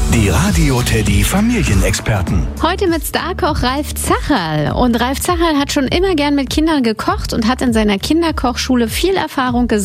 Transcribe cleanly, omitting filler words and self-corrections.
Die Radio Teddy Familienexperten. Heute mit Starkoch Ralf Zacherl. Und Ralf Zacherl hat schon immer gern mit Kindern gekocht und hat in seiner Kinderkochschule viel Erfahrung gesammelt.